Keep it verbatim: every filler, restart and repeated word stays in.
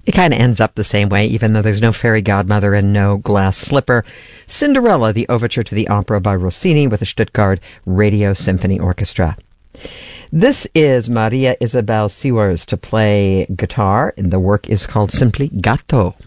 It kind of ends up the same way, even though there's no fairy godmother and no glass slipper. Cinderella, the overture to the opera by Rossini with the Stuttgart Radio Symphony Orchestra. This is Maria Isabel Sewers to play guitar, and the work is called simply Gatto.